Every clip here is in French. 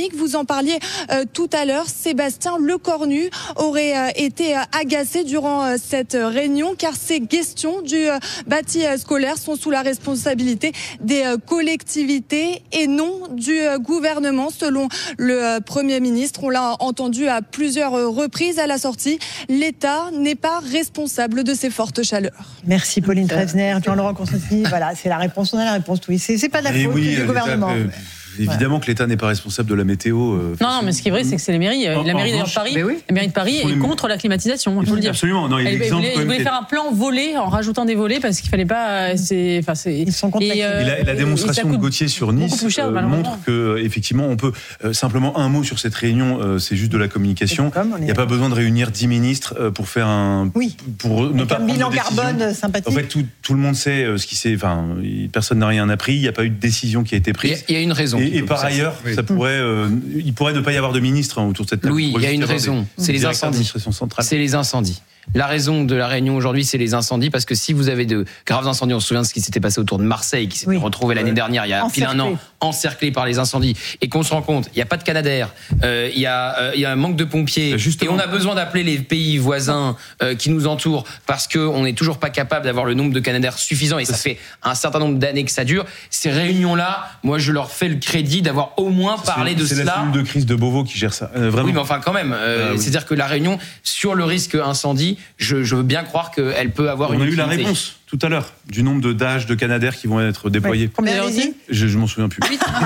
économique. Vous en parliez tout à l'heure. Sébastien Lecornu aurait été agacé durant cette réunion car ces questions du bâti scolaire sont sous la responsabilité des collectivités et non du gouvernement, selon le Premier ministre. On l'a entendu à plusieurs reprises à la sortie. L'État n'est pas responsable de ces fortes chaleurs. Merci Pauline Trefner, Jean-Laurent Constantini. Voilà, c'est la réponse. On a la réponse. Oui, c'est pas de la faute du gouvernement. Évidemment que l'État n'est pas responsable de la météo. Non, mais ce qui est vrai, c'est que c'est les mairies. La mairie de Paris, la mairie de Paris est contre la climatisation. Il faut le dire. Absolument. Non, elle voulait faire un plan volé en rajoutant des volets parce qu'il fallait pas. Ils sont contre. Et la démonstration de Gauthier sur Nice montre que effectivement, on peut simplement un mot sur cette réunion. C'est juste de la communication. Il n'y a pas besoin de réunir 10 ministres pour faire pour ne pas prendre de décision. Un bilan carbone sympathique. En fait, tout le monde sait ce qui s'est. Enfin, personne n'a rien appris. Il n'y a pas eu de décision qui a été prise. Il y a une raison. Et par ailleurs, ça pourrait, il pourrait ne pas y avoir de ministre autour de cette table. Oui, il y a une raison. C'est les incendies. C'est les incendies. La raison de la réunion aujourd'hui, c'est les incendies, parce que si vous avez de graves incendies, on se souvient de ce qui s'était passé autour de Marseille, qui s'était retrouvé l'année dernière, il y a pile un an, encerclé par les incendies, et qu'on se rend compte, il n'y a pas de Canadair, il y a un manque de pompiers, et on a besoin d'appeler les pays voisins qui nous entourent, parce qu'on n'est toujours pas capable d'avoir le nombre de Canadair suffisant, et ça fait un certain nombre d'années que ça dure. Ces réunions-là, moi je leur fais le crédit d'avoir au moins parlé de cela. C'est la cellule de crise de Beauvau qui gère ça. Vraiment. Oui, mais enfin quand même, c'est-à-dire que la réunion sur le risque incendie, je veux bien croire qu'elle peut avoir une utilité. On a eu la réponse tout à l'heure du nombre d'âges de Canadair qui vont être déployés. Combien je m'en souviens plus.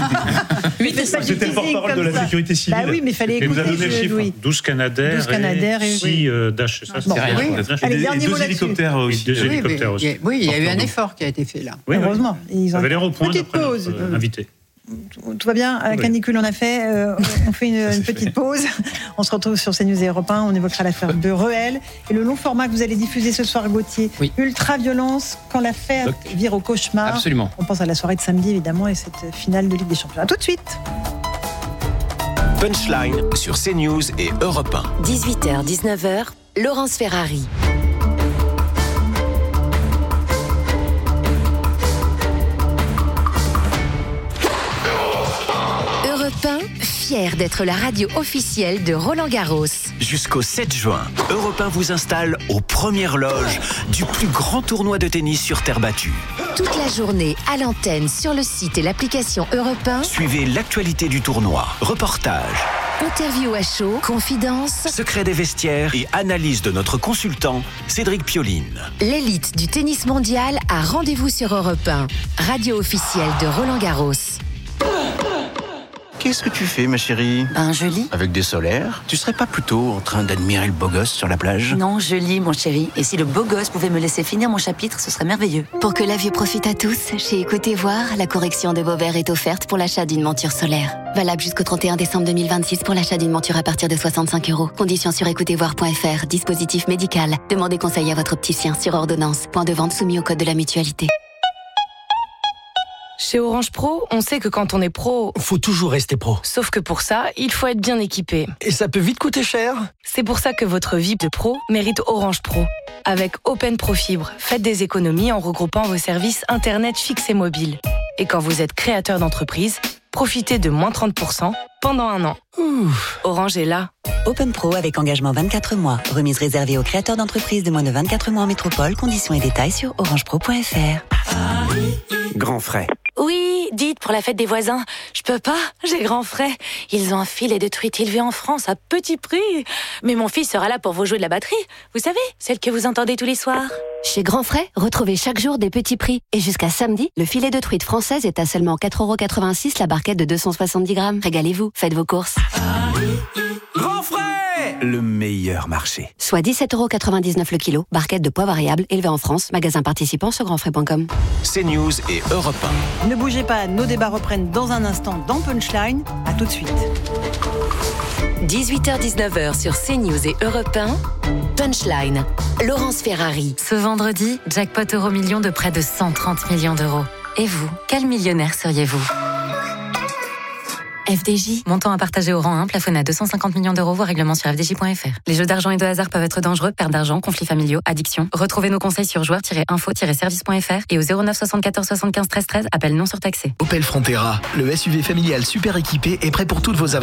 8. C'était le porte-parole de la sécurité civile. Bah oui, mais il fallait écouter. Vous avez donné le chiffre. 12 Canadair et 6 Dash. Et 2 hélicoptères aussi. Oui, il y a eu un effort qui a été fait là. Heureusement. Ça avait l'air au point petite pause. Invité. Tout va bien, à la canicule on a fait, on fait une petite pause, on se retrouve sur CNews et Europe 1, on évoquera l'affaire de Rehel et le long format que vous allez diffuser ce soir, Gauthier, ultra-violence, quand l'affaire vire au cauchemar. Absolument. On pense à la soirée de samedi évidemment et cette finale de Ligue des Champions. A tout de suite. Punchline sur CNews et Europe 1. 18h, 19h, Laurence Ferrari. Fier d'être la radio officielle de Roland-Garros. Jusqu'au 7 juin, Europe 1 vous installe aux premières loges du plus grand tournoi de tennis sur terre battue. Toute la journée, à l'antenne, sur le site et l'application Europe 1. Suivez l'actualité du tournoi, reportages, interview à chaud, confidences, secrets des vestiaires et analyse de notre consultant, Cédric Pioline. L'élite du tennis mondial a rendez-vous sur Europe 1, radio officielle de Roland-Garros. Qu'est-ce que tu fais, ma chérie ? Je lis. Avec des solaires ? Tu serais pas plutôt en train d'admirer le beau gosse sur la plage ? Non, je lis, mon chéri. Et si le beau gosse pouvait me laisser finir mon chapitre, ce serait merveilleux. Pour que la vue profite à tous, chez Écoutez Voir, la correction de vos verres est offerte pour l'achat d'une monture solaire. Valable jusqu'au 31 décembre 2026 pour l'achat d'une monture à partir de 65 €. Conditions sur écoutezvoir.fr. Dispositif médical. Demandez conseil à votre opticien sur ordonnance. Point de vente soumis au code de la mutualité. Chez Orange Pro, on sait que quand on est pro... faut toujours rester pro. Sauf que pour ça, il faut être bien équipé. Et ça peut vite coûter cher. C'est pour ça que votre vie de pro mérite Orange Pro. Avec Open Pro Fibre, faites des économies en regroupant vos services Internet fixe et mobile. Et quand vous êtes créateur d'entreprise, profitez de moins 30% pendant 1 an. Orange est là. Open Pro avec engagement 24 mois. Remise réservée aux créateurs d'entreprises de moins de 24 mois en métropole. Conditions et détails sur orangepro.fr. Grand frais. Oui, dites pour la fête des voisins. Je peux pas, j'ai grand frais. Ils ont un filet de truite élevé en France à petit prix. Mais mon fils sera là pour vous jouer de la batterie. Vous savez, celle que vous entendez tous les soirs. Chez Grand Frais, retrouvez chaque jour des petits prix. Et jusqu'à samedi, le filet de truite française est à seulement 4,86 € la barquette de 270 grammes. Régalez-vous, faites vos courses. Grand frais, le meilleur marché. Soit 17,99 € le kilo, barquette de poids variable élevée en France. Magasin participant sur grandfrais.com. CNews et Europe 1. Ne bougez pas, nos débats reprennent dans un instant dans Punchline. À tout de suite. 18h-19h sur CNews et Europe 1. Punchline. Laurence Ferrari. Ce vendredi, jackpot Euromillions de près de 130 millions d'euros. Et vous, quel millionnaire seriez-vous ? FDJ. Montant à partager au rang 1, plafonné à 250 millions d'euros, voire règlement sur fdj.fr. Les jeux d'argent et de hasard peuvent être dangereux, perte d'argent, conflits familiaux, addiction. Retrouvez nos conseils sur joueurs-info-service.fr et au 09 74 75 13 13, appel non surtaxé. Opel Frontera, le SUV familial super équipé est prêt pour toutes vos aventures.